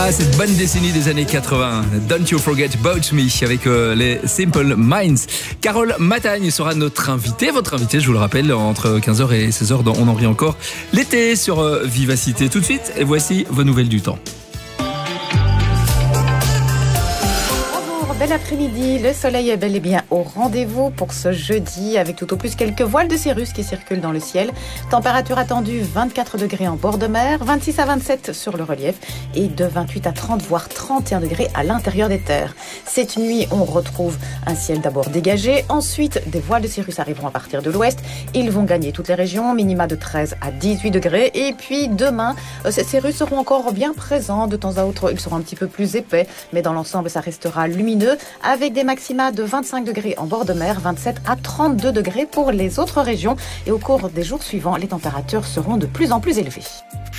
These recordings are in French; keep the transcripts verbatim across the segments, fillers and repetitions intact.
Ah, cette bonne décennie des années quatre-vingts. Don't You Forget About Me avec euh, les Simple Minds. Carole Matagne sera notre invitée. Votre invitée, je vous le rappelle, entre quinze heures et seize heures dans On en rit encore. L'été sur euh, Vivacité. Tout de suite, et voici vos nouvelles du temps. Bel après-midi, le soleil est bel et bien au rendez-vous pour ce jeudi avec tout au plus quelques voiles de cirrus qui circulent dans le ciel. Température attendue vingt-quatre degrés en bord de mer, vingt-six à vingt-sept sur le relief et de vingt-huit à trente voire trente et un degrés à l'intérieur des terres. Cette nuit, on retrouve un ciel d'abord dégagé, ensuite des voiles de cirrus arriveront à partir de l'ouest. Ils vont gagner toutes les régions, minima de treize à dix-huit degrés et puis demain, ces cirrus seront encore bien présents. De temps à autre, ils seront un petit peu plus épais, mais dans l'ensemble, ça restera lumineux, avec des maxima de vingt-cinq degrés en bord de mer, vingt-sept à trente-deux degrés pour les autres régions. Et au cours des jours suivants, les températures seront de plus en plus élevées.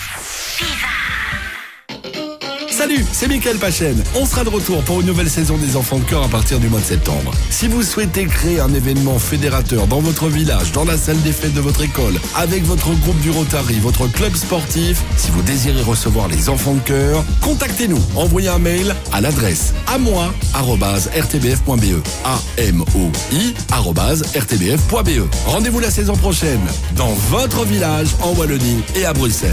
Salut, c'est Mickaël Pachen. On sera de retour pour une nouvelle saison des Enfants de Cœur à partir du mois de septembre. Si vous souhaitez créer un événement fédérateur dans votre village, dans la salle des fêtes de votre école, avec votre groupe du Rotary, votre club sportif, si vous désirez recevoir les Enfants de Cœur, contactez-nous. Envoyez un mail à l'adresse amoi arobase r t b f point b e. A M O I arobase r t b f point b e. Rendez-vous la saison prochaine dans votre village en Wallonie et à Bruxelles.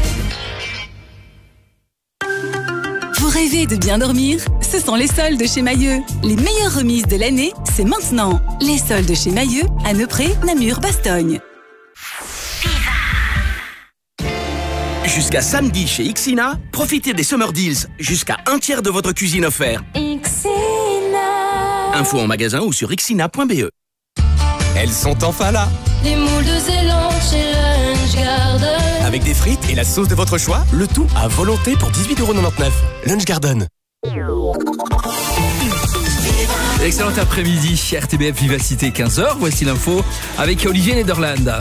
Vous rêvez de bien dormir? Ce sont les soldes chez Mailleux. Les meilleures remises de l'année, c'est maintenant. Les soldes chez Mailleux, à Neupré, Namur, Bastogne. Jusqu'à samedi chez Ixina, profitez des Summer Deals. Jusqu'à un tiers de votre cuisine offert. Ixina. Info en magasin ou sur ixina point b e. Elles sont enfin là. Les moules de Zélande chez Lunch Garden. Avec des frites et la sauce de votre choix, le tout à volonté pour dix-huit euros quatre-vingt-dix-neuf. Lunch Garden. Excellent après-midi, R T B F Vivacité quinze heures. Voici l'info avec Olivier Nederland.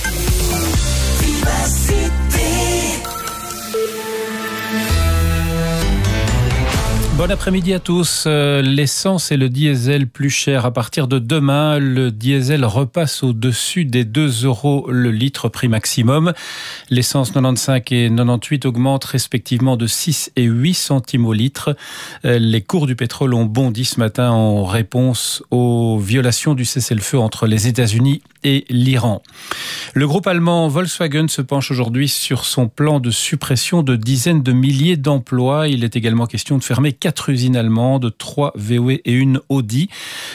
Bon après-midi à tous. L'essence et le diesel plus cher. À partir de demain, le diesel repasse au-dessus des deux euros le litre, prix maximum. L'essence quatre-vingt-quinze et quatre-vingt-dix-huit augmentent respectivement de six et huit centimes au litre. Les cours du pétrole ont bondi ce matin en réponse aux violations du cessez-le-feu entre les États-Unis et l'Iran. Le groupe allemand Volkswagen se penche aujourd'hui sur son plan de suppression de dizaines de milliers d'emplois. Il est également question de fermer quatre usines allemandes, trois V W et une Audi.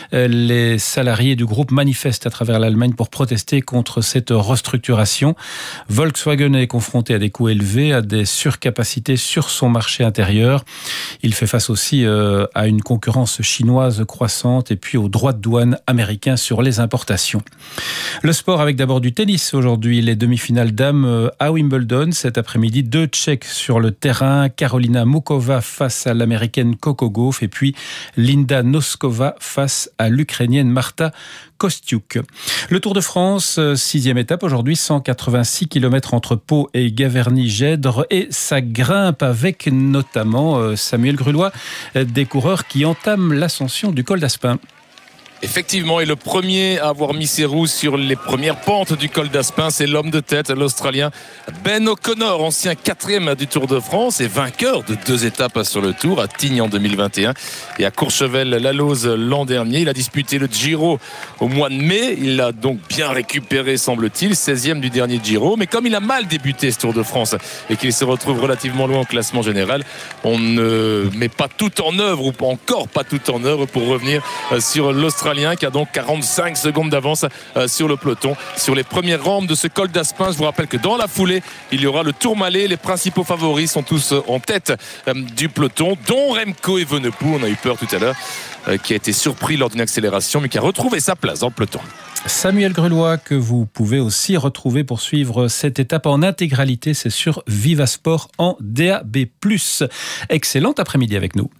Les salariés du groupe manifestent à travers l'Allemagne pour protester contre cette restructuration. Volkswagen est confronté à des coûts élevés, à des surcapacités sur son marché intérieur. Il fait face aussi à une concurrence chinoise croissante et puis aux droits de douane américains sur les importations. Le sport avec d'abord du tennis aujourd'hui, les demi-finales dames à Wimbledon. Cet après-midi, deux Tchèques sur le terrain. Karolina Mukova face à l'américaine Coco Gauff et puis Linda Noskova face à l'Ukrainienne Marta Kostyuk. Le Tour de France, sixième étape aujourd'hui, cent quatre-vingt-six kilomètres entre Pau et Gaverny-Gèdre et ça grimpe avec notamment Samuel Grulois, des coureurs qui entament l'ascension du col d'Aspin. Effectivement, et le premier à avoir mis ses roues sur les premières pentes du col d'Aspin, c'est l'homme de tête, l'Australien Ben O'Connor, ancien quatrième du Tour de France et vainqueur de deux étapes sur le Tour, à Tignes en deux mille vingt et un et à Courchevel-Laloz l'an dernier. Il a disputé le Giro au mois de mai, il a donc bien récupéré, semble-t-il, seizième du dernier Giro, mais comme il a mal débuté ce Tour de France et qu'il se retrouve relativement loin au classement général, on ne met pas tout en œuvre, ou encore pas tout en œuvre pour revenir sur l'Australien qui a donc quarante-cinq secondes d'avance sur le peloton sur les premières rampes de ce col d'Aspin. Je vous rappelle que dans la foulée, il y aura le Tourmalet. Les principaux favoris sont tous en tête du peloton, dont Remco Evenepoel, on a eu peur tout à l'heure, qui a été surpris lors d'une accélération mais qui a retrouvé sa place dans le peloton. Samuel Grulois, que vous pouvez aussi retrouver pour suivre cette étape en intégralité, c'est sur Vivasport en D A B plus. Excellent après-midi avec nous.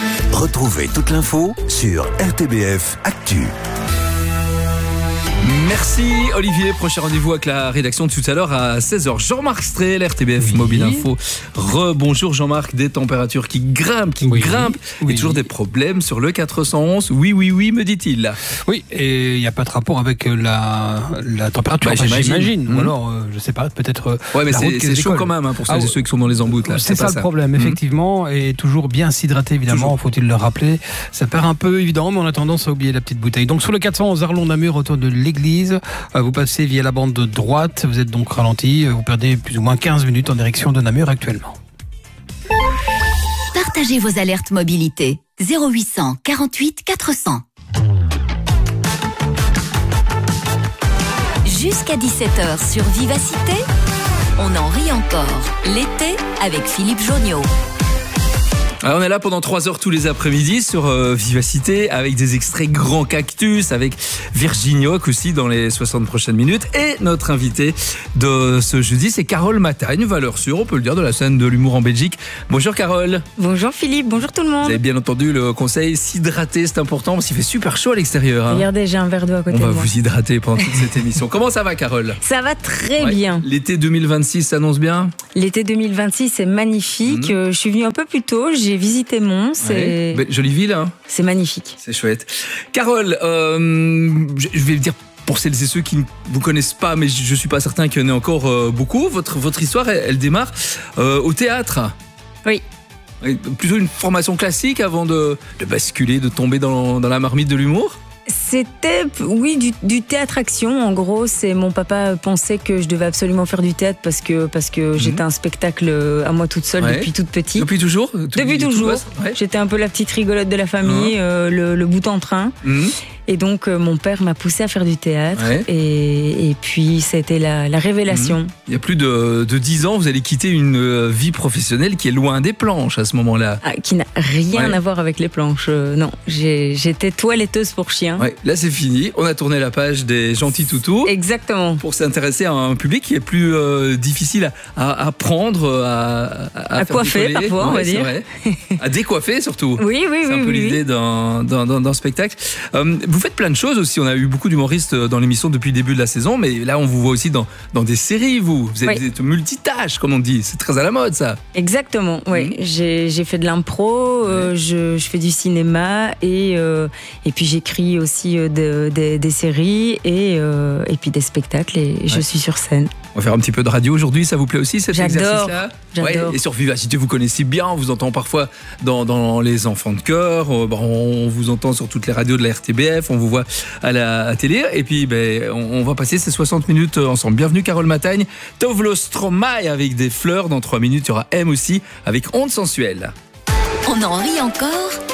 Retrouvez toute l'info sur R T B F Actu. Merci Olivier. Prochain rendez-vous avec la rédaction de tout à l'heure à seize heures. Jean-Marc Strel, R T B F oui. Mobile Info. Rebonjour Jean-Marc, des températures qui grimpent, qui oui. grimpent. Oui. Et toujours des problèmes sur le quatre cent onze. Oui, oui, oui, me dit-il. Oui, et il n'y a pas de rapport avec la, la température. Bah, j'imagine. j'imagine. Mmh. Ou alors, euh, je ne sais pas, peut-être. Euh, ouais, mais c'est, c'est chaud quand même hein, pour ceux, ah, ceux qui sont dans les embouts. Là. C'est, c'est ça, ça le problème, mmh. effectivement. Et toujours bien s'hydrater, évidemment, toujours. Faut-il le rappeler. Ça paraît un peu évident, mais on a tendance à oublier la petite bouteille. Donc sur le quatre cent onze Arlon-Namur, autour de l'église, euh, vous passez via la bande de droite, vous êtes donc ralenti, vous perdez plus ou moins quinze minutes en direction de Namur actuellement. Partagez vos alertes mobilité. zéro huit cent quarante-huit quatre cents. Jusqu'à dix-sept heures sur Vivacité, on en rit encore. L'été avec Philippe Jonniot. Alors on est là pendant trois heures tous les après-midi sur euh, Vivacité avec des extraits Grand Cactus, avec Virginie Hoc aussi dans les soixante prochaines minutes. Et notre invité de ce jeudi, c'est Carole Matagne, valeur sûre, on peut le dire, de la scène de l'humour en Belgique. Bonjour Carole. Bonjour Philippe, bonjour tout le monde. Vous avez bien entendu le conseil, s'hydrater, c'est important parce qu'il fait super chaud à l'extérieur. Hein. Regardez, j'ai un verre d'eau à côté on de moi. On va vous hydrater pendant toute cette émission. Comment ça va Carole? Ça va très ouais. bien. L'été deux mille vingt-six s'annonce bien? L'été deux mille vingt-six c'est magnifique. Mmh. Je suis venue un peu plus tôt, j'ai visité Mons. Ouais. Et... jolie ville, hein. C'est magnifique. C'est chouette. Carole, euh, je vais dire pour celles et ceux qui ne vous connaissent pas, mais je ne suis pas certain qu'il y en ait encore euh, beaucoup, votre, votre histoire, elle, elle démarre euh, au théâtre. Oui. Plutôt une formation classique avant de, de basculer, de tomber dans, dans la marmite de l'humour? C'était, oui, du, du théâtre-action. En gros, c'est mon papa pensait que je devais absolument faire du théâtre parce que, parce que mmh. j'étais un spectacle à moi toute seule ouais. depuis toute petite. Depuis toujours? Depuis toujours. Ouais. J'étais un peu la petite rigolote de la famille, mmh. euh, le, le bout en train. Mmh. Et donc, euh, mon père m'a poussée à faire du théâtre. Ouais. Et, et puis, c'était la, la révélation. Mmh. Il y a plus de, de dix ans, vous allez quitter une vie professionnelle qui est loin des planches à ce moment-là. Ah, qui n'a rien ouais. à voir avec les planches. Euh, non, j'ai, j'étais toiletteuse pour chiens. Ouais. Là, c'est fini. On a tourné la page des gentils toutous. Exactement. Pour s'intéresser à un public qui est plus euh, difficile à, à prendre, à, à, à coiffer décoller. Parfois, ouais, on va dire. Vrai. À décoiffer surtout. Oui, oui, c'est oui. C'est un peu oui, l'idée oui. d'un, d'un, d'un, d'un spectacle. Euh, vous faites plein de choses aussi. On a eu beaucoup d'humoristes dans l'émission depuis le début de la saison, mais là, on vous voit aussi dans, dans des séries, vous. Vous êtes, oui. vous êtes multitâche, comme on dit. C'est très à la mode, ça. Exactement, oui. Mmh. J'ai, j'ai fait de l'impro, euh, je, je fais du cinéma et, euh, et puis j'écris aussi euh, de, de, des séries et, euh, et puis des spectacles et ouais. je suis sur scène. On va faire un petit peu de radio aujourd'hui, ça vous plaît aussi cet J'adore. exercice-là? J'adore. Ouais, et sur Vivacité, vous connaissez bien, on vous entend parfois dans, dans les enfants de chœur, on vous entend sur toutes les radios de la R T B F, on vous voit à la télé, et puis ben, on, on va passer ces soixante minutes ensemble. Bienvenue Carole Matagne, Tovlo Stromae avec des fleurs, dans trois minutes il y aura M aussi avec Onde sensuelle. On en rit encore.